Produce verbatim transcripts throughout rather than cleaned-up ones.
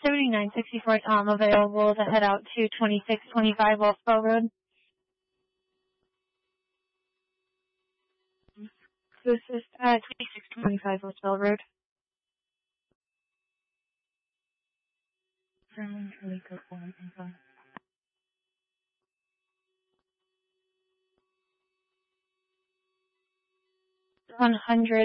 seventy-nine sixty-four Tom available to head out to twenty-six twenty-five Wolfbell Road. This is uh, twenty-six twenty-five Wolfbell Road. From Lakewood one info. one hundred,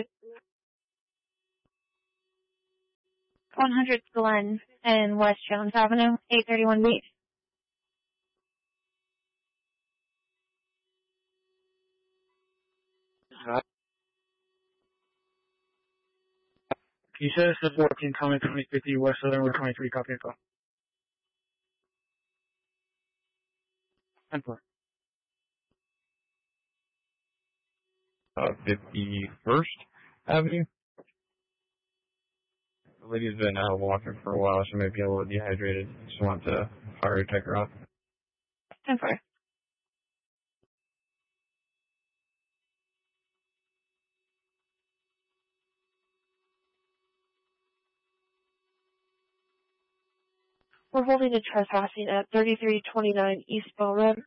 one hundred Glen and West Jones Avenue, eight thirty-one B. You said it's the fourteen, coming twenty fifty West Southern Road twenty-three, copy info. ten four. Uh, fifty-first Avenue. The lady's been out walking for a while. She may be a little dehydrated. Just want to fire check her out. ten four. We're holding a trespassing at thirty-three twenty-nine East Bell Road.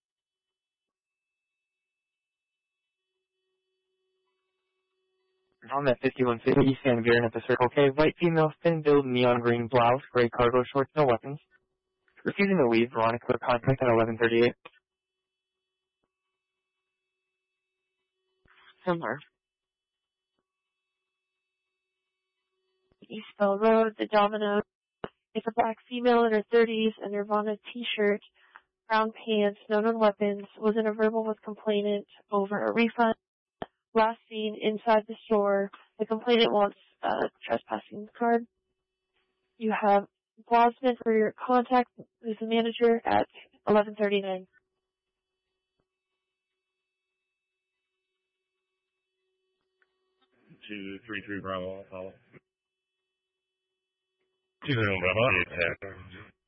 On that fifty-one fifty East Van Buren at the Circle K, white female, thin-billed, neon green blouse, gray cargo shorts, no weapons. Refusing to leave, Veronica with contact at eleven thirty-eight. Similar. East Bell Road, the Domino. It's a black female in her thirties, a Nirvana t-shirt, brown pants, no known weapons, was in a verbal with complainant over a refund. Last seen inside the store. The complainant wants a trespassing card. You have Bosman for your contact, who's the manager, at eleven thirty-nine. two three three Bravo, follow. two three three Bravo.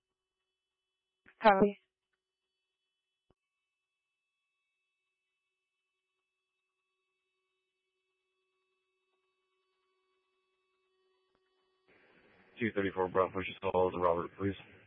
Copy. two thirty-four Bravo, push your call to Robert, please.